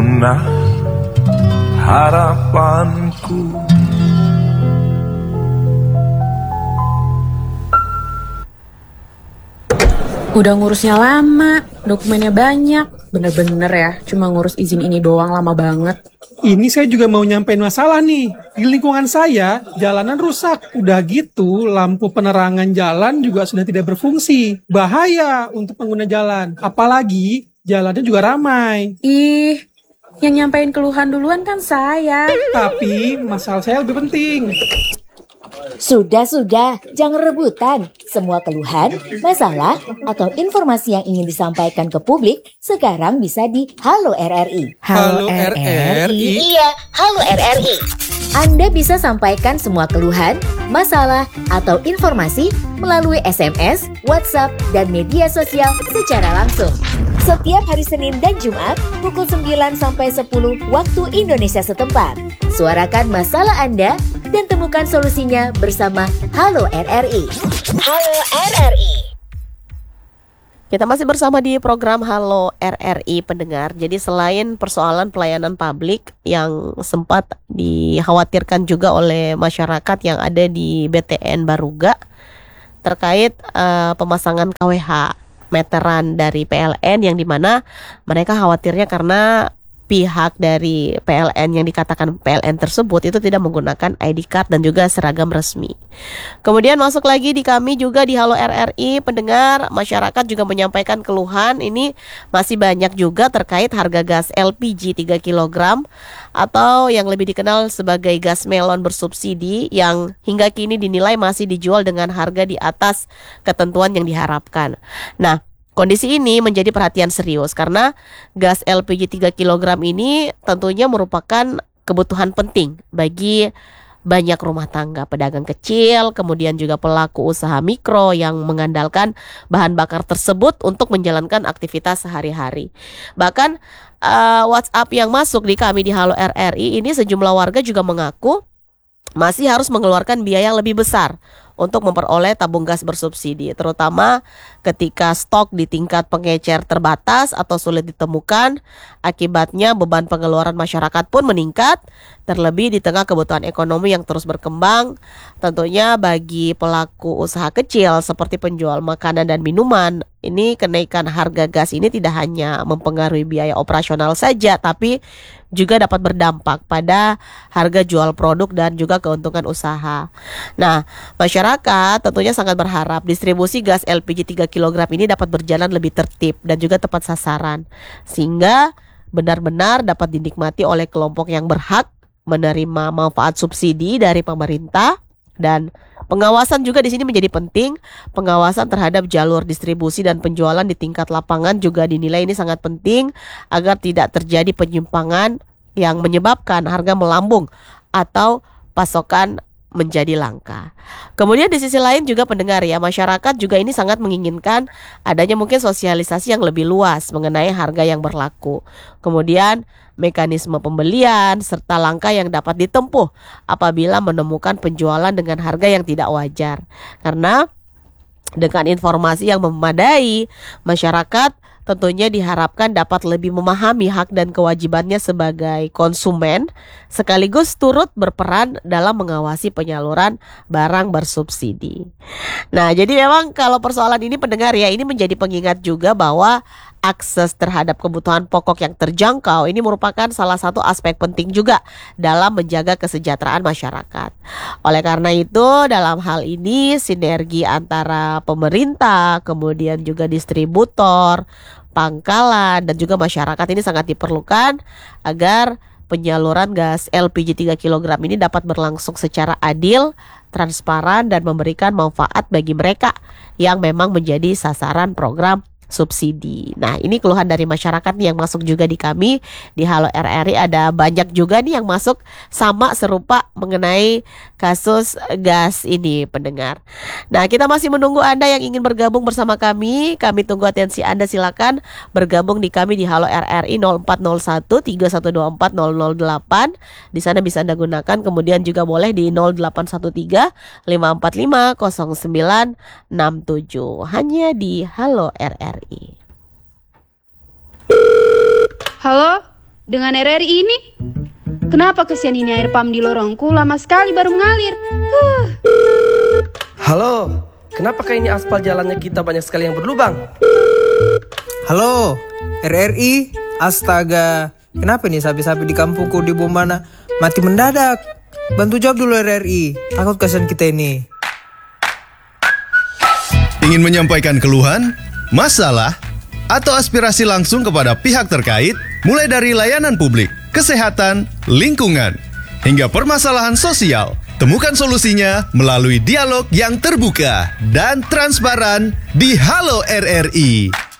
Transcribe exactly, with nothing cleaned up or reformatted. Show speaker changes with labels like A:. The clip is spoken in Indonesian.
A: punah harapanku.
B: Udah ngurusnya lama, dokumennya banyak. Bener-bener ya, cuma ngurus izin ini doang lama banget.
C: Ini saya juga mau nyampein masalah nih. Di lingkungan saya, jalanan rusak. Udah gitu, lampu penerangan jalan juga sudah tidak berfungsi. Bahaya untuk pengguna jalan. Apalagi, jalannya juga ramai.
B: Ih, yang nyampein keluhan duluan kan saya.
C: Tapi, masalah saya lebih penting.
D: Sudah-sudah, jangan rebutan. Semua keluhan, masalah, atau informasi yang ingin disampaikan ke publik sekarang bisa di Halo R R I.
C: Halo R R I?
D: Iya, Halo R R I. Anda bisa sampaikan semua keluhan, masalah, atau informasi melalui S M S, WhatsApp, dan media sosial secara langsung. Setiap hari Senin dan Jumat pukul sembilan sampai sepuluh waktu Indonesia setempat. Suarakan masalah Anda dan temukan solusinya bersama Halo R R I. Halo R R I.
E: Kita masih bersama di program Halo R R I pendengar. Jadi selain persoalan pelayanan publik yang sempat dikhawatirkan juga oleh masyarakat yang ada di B T N Baruga terkait uh, pemasangan K W H meteran dari P L N yang dimana mereka khawatirnya karena pihak dari P L N yang dikatakan P L N tersebut itu tidak menggunakan I D card dan juga seragam resmi. Kemudian masuk lagi di kami juga di Halo R R I pendengar, masyarakat juga menyampaikan keluhan ini masih banyak juga terkait harga gas L P G tiga kilogram atau yang lebih dikenal sebagai gas melon bersubsidi yang hingga kini dinilai masih dijual dengan harga di atas ketentuan yang diharapkan. Nah, kondisi ini menjadi perhatian serius karena gas L P G tiga kilogram ini tentunya merupakan kebutuhan penting bagi banyak rumah tangga, pedagang kecil, kemudian juga pelaku usaha mikro yang mengandalkan bahan bakar tersebut untuk menjalankan aktivitas sehari-hari. Bahkan uh, WhatsApp yang masuk di kami di Halo R R I ini sejumlah warga juga mengaku masih harus mengeluarkan biaya lebih besar untuk memperoleh tabung gas bersubsidi, terutama ketika stok di tingkat pengecer terbatas atau sulit ditemukan. Akibatnya beban pengeluaran masyarakat pun meningkat, terlebih di tengah kebutuhan ekonomi yang terus berkembang. Tentunya bagi pelaku usaha kecil seperti penjual makanan dan minuman, ini kenaikan harga gas ini tidak hanya mempengaruhi biaya operasional saja, tapi juga dapat berdampak pada harga jual produk dan juga keuntungan usaha. Nah, masyarakat tentunya sangat berharap distribusi gas L P G tiga kilogram ini dapat berjalan lebih tertib dan juga tepat sasaran, sehingga benar-benar dapat dinikmati oleh kelompok yang berhak menerima manfaat subsidi dari pemerintah. Dan pengawasan juga di sini menjadi penting. Pengawasan terhadap jalur distribusi dan penjualan di tingkat lapangan juga dinilai ini sangat penting agar tidak terjadi penyimpangan yang menyebabkan harga melambung atau pasokan menjadi langka. Kemudian di sisi lain juga pendengar ya, masyarakat juga ini sangat menginginkan adanya mungkin sosialisasi yang lebih luas mengenai harga yang berlaku. Kemudian mekanisme pembelian serta langkah yang dapat ditempuh apabila menemukan penjualan dengan harga yang tidak wajar. Karena dengan informasi yang memadai, masyarakat tentunya diharapkan dapat lebih memahami hak dan kewajibannya sebagai konsumen, sekaligus turut berperan dalam mengawasi penyaluran barang bersubsidi. Nah, jadi memang kalau persoalan ini pendengar ya, ini menjadi pengingat juga bahwa akses terhadap kebutuhan pokok yang terjangkau ini merupakan salah satu aspek penting juga dalam menjaga kesejahteraan masyarakat. Oleh karena itu, dalam hal ini sinergi antara pemerintah, kemudian juga distributor, pangkalan, dan juga masyarakat ini sangat diperlukan agar penyaluran gas L P G tiga kilogram ini dapat berlangsung secara adil, transparan, dan memberikan manfaat bagi mereka yang memang menjadi sasaran program subsidi. Nah, ini keluhan dari masyarakat nih yang masuk juga di kami di Halo R R I. Ada banyak juga nih yang masuk sama serupa mengenai kasus gas ini pendengar. Nah, kita masih menunggu Anda yang ingin bergabung bersama kami. Kami tunggu atensi Anda, silakan bergabung di kami di Halo R R I nol empat nol satu tiga satu dua empat nol nol delapan. Di sana bisa Anda gunakan, kemudian juga boleh di nol delapan satu tiga lima empat lima nol sembilan enam tujuh. Hanya di Halo R R I.
F: Halo,
A: dengan R R I ini? Kenapa kesian ini air pam di lorongku lama sekali baru mengalir? Huh.
F: Halo, kenapa kayak ini aspal jalannya kita banyak sekali yang berlubang?
G: Halo, R R I, astaga. Kenapa nih sapi-sapi di kampungku di Bombana mati mendadak? Bantu jawab dulu R R I, takut kasihan kita ini.
H: Ingin menyampaikan keluhan, masalah, atau aspirasi langsung kepada pihak terkait, mulai dari layanan publik, kesehatan, lingkungan, hingga permasalahan sosial. Temukan solusinya melalui dialog yang terbuka dan transparan di Halo R R I.